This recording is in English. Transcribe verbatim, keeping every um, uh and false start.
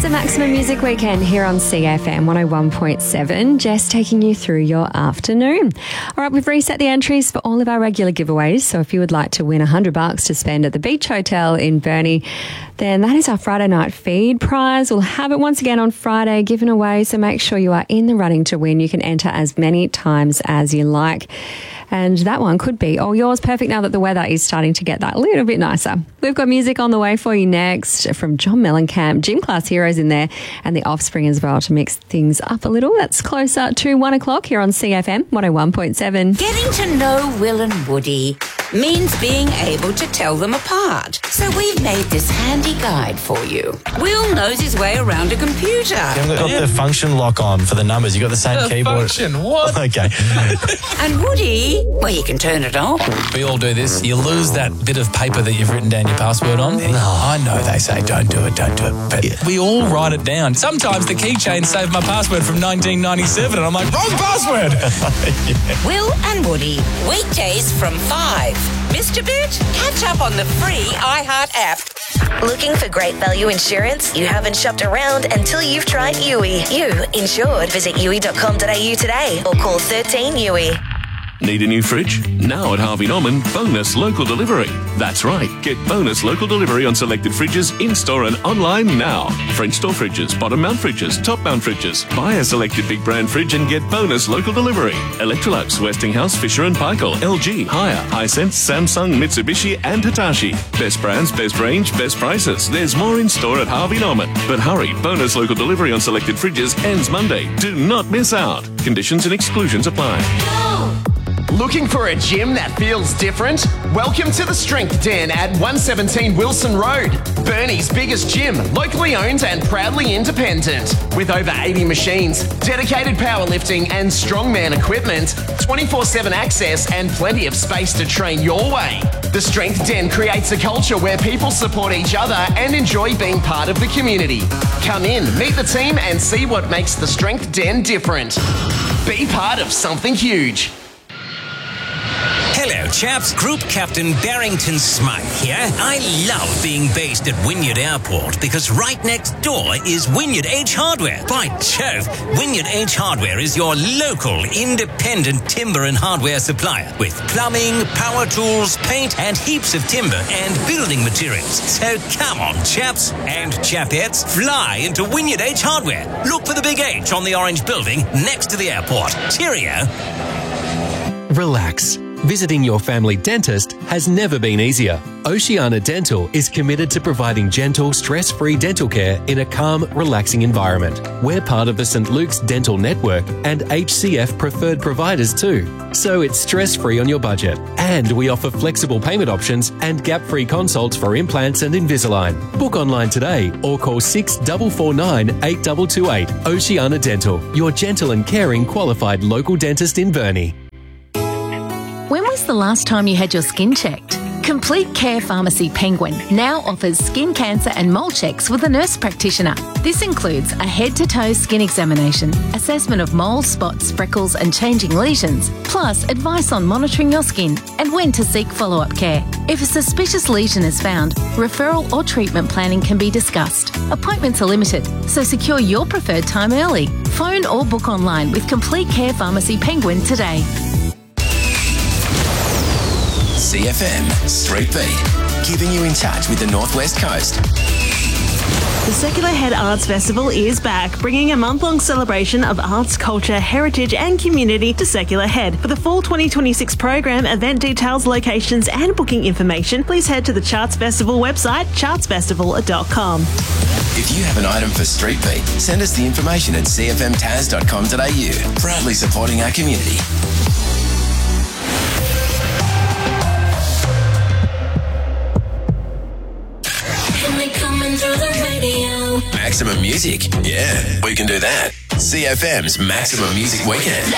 It's a Maximum Music Weekend here on C F M one oh one point seven. Jess taking you through your afternoon. All right, we've reset the entries for all of our regular giveaways. So if you would like to win one hundred bucks to spend at the Beach Hotel in Burnie, then that is our Friday night feed prize. We'll have it once again on Friday given away. So make sure you are in the running to win. You can enter as many times as you like. And that one could be all yours. Perfect now that the weather is starting to get that little bit nicer. We've got music on the way for you next from John Mellencamp, Gym Class Heroes in there, and The Offspring as well to mix things up a little. That's closer to one o'clock here on C F M one oh one point seven. Getting to know Will and Woody means being able to tell them apart. So we've made this handy guide for you. Will knows his way around a computer. You haven't got the function lock on for the numbers. You got the same The keyboard. function, what? Okay. And Woody, well, you can turn it off. We all do this. You lose that bit of paper that you've written down your password on. No. I know they say don't do it, don't do it. But yeah. We all write it down. Sometimes the keychain saved my password from nineteen ninety-seven and I'm like, wrong password. Yeah. Will and Woody, weekdays from five. Missed a bit? Catch up on the free iHeart app. Looking for great value insurance? You haven't shopped around until you've tried U I. You insured. Visit U I dot com dot a u today or call thirteen U I. Need a new fridge? Now at Harvey Norman, bonus local delivery. That's right, get bonus local delivery on selected fridges in-store and online now. French door fridges, bottom mount fridges, top mount fridges. Buy a selected big brand fridge and get bonus local delivery. Electrolux, Westinghouse, Fisher and Paykel, L G, Haier, Hisense, Samsung, Mitsubishi and Hitachi. Best brands, best range, best prices. There's more in-store at Harvey Norman. But hurry, bonus local delivery on selected fridges ends Monday. Do not miss out. Conditions and exclusions apply. No. Looking for a gym that feels different? Welcome to the Strength Den at one seventeen Wilson Road. Burnie's biggest gym, locally owned and proudly independent. With over eighty machines, dedicated powerlifting and strongman equipment, twenty-four seven access and plenty of space to train your way. The Strength Den creates a culture where people support each other and enjoy being part of the community. Come in, meet the team and see what makes the Strength Den different. Be part of something huge. Hello, chaps. Group Captain Barrington Smythe here. I love being based at Wynyard Airport because right next door is Wynyard H Hardware. By Jove, Wynyard H Hardware is your local independent timber and hardware supplier with plumbing, power tools, paint, and heaps of timber and building materials. So come on, chaps and chapettes, fly into Wynyard H Hardware. Look for the big H on the orange building next to the airport. Cheerio. Relax. Visiting your family dentist has never been easier. Oceania Dental is committed to providing gentle, stress-free dental care in a calm, relaxing environment. We're part of the Saint Luke's Dental Network and H C F preferred providers too. So it's stress-free on your budget. And we offer flexible payment options and gap-free consults for implants and Invisalign. Book online today or call six four four nine, eight two two eight. Oceania Dental, your gentle and caring qualified local dentist in Burnie. When was the last time you had your skin checked? Complete Care Pharmacy Penguin now offers skin cancer and mole checks with a nurse practitioner. This includes a head-to-toe skin examination, assessment of moles, spots, freckles and changing lesions, plus advice on monitoring your skin and when to seek follow-up care. If a suspicious lesion is found, referral or treatment planning can be discussed. Appointments are limited, so secure your preferred time early. Phone or book online with Complete Care Pharmacy Penguin today. C F M Street Beat, keeping you in touch with the Northwest Coast. The Secular Head Arts Festival is back, bringing a month-long celebration of arts, culture, heritage and community to Secular Head. For the fall twenty twenty-six program, event details, locations and booking information, please head to the Charts Festival website, charts festival dot com. If you have an item for Street Beat, send us the information at c f m taz dot com dot a u. Proudly supporting our community. Maximum Music. Yeah, we can do that. C F M's Maximum Music Weekend.